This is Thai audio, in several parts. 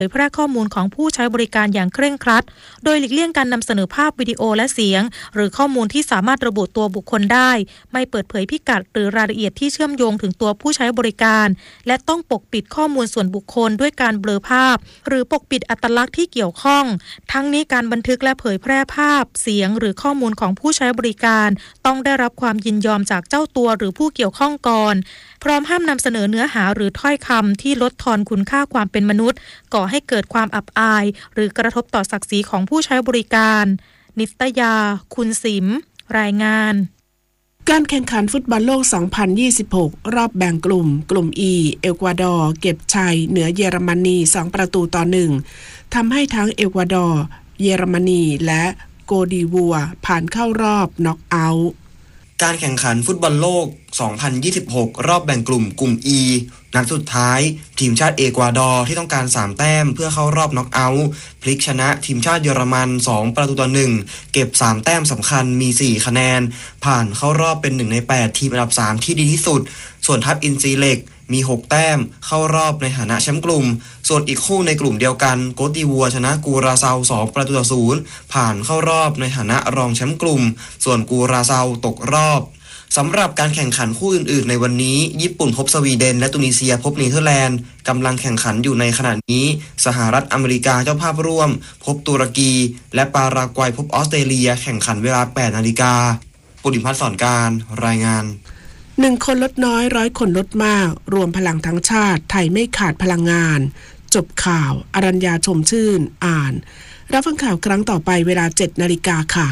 ผยแพร่ข้อมูลของผู้ใช้บริการอย่างเคร่งครัดโดยหลีกเลี่ยงการนำเสนอภาพวิดีโอและเสียงหรือข้อมูลที่สามารถระบุตัวบุคคลได้ไม่เปิดเผยพิกัดหรือรายละเอียดที่เชื่อมโยงถึงตัวผู้ใช้บริการและต้องปกปิดข้อมูลส่วนบุคคลด้วยการเบลอภาพหรือปกปิดอัตลักษณ์ที่เกี่ยวข้องทั้งนี้การบันทึกและเผยแพร่ภาพเสียงหรือข้อมูลของผู้ใช้บริการต้องได้รับความยินยอมจากเจ้าตัวหรือผู้เกี่ยวข้องก่อนพร้อมห้ามนำเสนอเนื้อหาหรือถ้อยคำที่ลดทอนคุณค่าความเป็นมนุษย์ก่อให้เกิดความอับอายหรือกระทบต่อศักดิ์ศรีของผู้ใช้บริการนิตยาคุณสิมรายงานการแข่งขันฟุตบอลโลก 2026 รอบแบ่งกลุ่ม E เอกวาดอร์เก็บชัยเหนือเยอรมนี2-1ทำให้ทั้งเอกวาดอร์เยอรมนีและโกดิวัวผ่านเข้ารอบน็อกเอาท์การแข่งขันฟุตบอลโลก 2026 รอบแบ่งกลุ่ม E นัดสุดท้ายทีมชาติเอกวาดอร์ที่ต้องการ3แต้มเพื่อเข้ารอบน็อกเอาท์พลิกชนะทีมชาติเยอรมัน2-1เก็บ3แต้มสำคัญมี4คะแนนผ่านเข้ารอบเป็น1ใน8ทีมอันดับ3ที่ดีที่สุดส่วนทัพอินซีเหล็กมี6แต้มเข้ารอบในฐานะแชมป์กลุ่มส่วนอีกคู่ในกลุ่มเดียวกันโกดิวัวชนะกูราเซา2-0ผ่านเข้ารอบในฐานะรองแชมป์กลุ่มส่วนกูราเซาตกรอบสำหรับการแข่งขันคู่อื่นๆในวันนี้ญี่ปุ่นพบสวีเดนและตุนิเซียพบเนเธอร์แลนด์กำลังแข่งขันอยู่ในขณะนี้สหรัฐอเมริกาเจ้าภาพร่วมพบตุรกีและปารากวัยพบออสเตรเลียแข่งขันเวลา 8 นาฬิกาปุณิพัฒน์สอนการรายงาน 1 คนลดน้อย100 คนลดมากรวมพลังทั้งชาติไทยไม่ขาดพลังงานจบข่าวอรัญญาชมชื่นอ่านรับฟังข่าวครั้งต่อไปเวลา 7 นาฬิกาค่ะ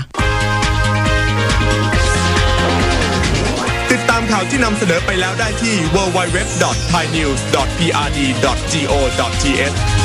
ติดตามข่าวที่นำเสนอไปแล้วได้ที่ www.thainews.prd.go.th